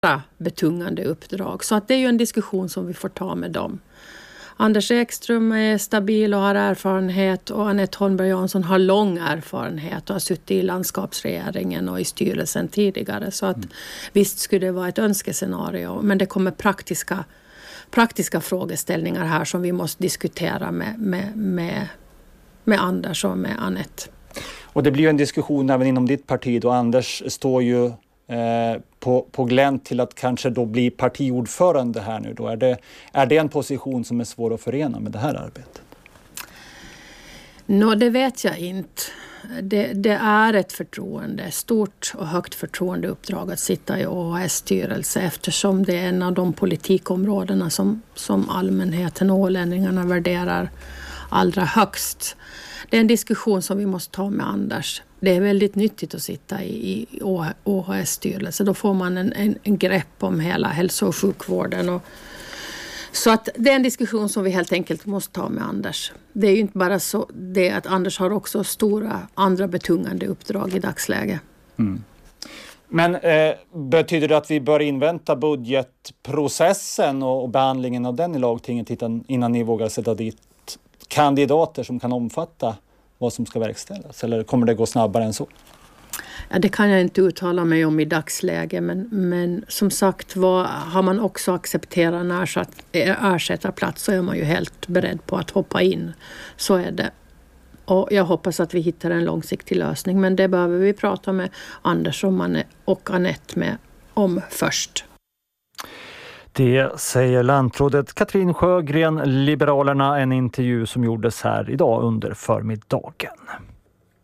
betungande uppdrag. Så att det är ju en diskussion som vi får ta med dem. Anders Ekström är stabil och har erfarenhet, och Anette Holmberg Jansson har lång erfarenhet och har suttit i landskapsregeringen och i styrelsen tidigare. Så att visst skulle det vara ett önskescenario, men det kommer praktiska frågeställningar här som vi måste diskutera med Anders och med Anette. Och det blir ju en diskussion även inom ditt parti, då Anders står ju på glänt till att kanske då bli partiordförande här nu då. Är det en position som är svår att förena med det här arbetet? Det vet jag inte. Det är ett stort och högt förtroendeuppdrag att sitta i ÅHS styrelse, eftersom det är en av de politikområdena som allmänheten och ålänningarna värderar allra högst. Det är en diskussion som vi måste ta med Anders. Det är väldigt nyttigt att sitta i ÅHS-styrelse. Då får man en grepp om hela hälso- och sjukvården. Så att det är en diskussion som vi helt enkelt måste ta med Anders. Det är ju inte bara så det att Anders har också stora andra betungande uppdrag i dagsläget. Mm. Men betyder det att vi bör invänta budgetprocessen och behandlingen av den i lagtinget innan ni vågar sätta dit kandidater som kan omfatta vad som ska verkställas? Eller kommer det gå snabbare än så? Ja, det kan jag inte uttala mig om i dagsläget, men som sagt har man också accepterat en ersättarplats, så är man ju helt beredd på att hoppa in. Så är det. Och jag hoppas att vi hittar en långsiktig lösning, men det behöver vi prata med Anders och Anette om först. Det säger landrådet Katrin Sjögren, Liberalerna, en intervju som gjordes här idag under förmiddagen.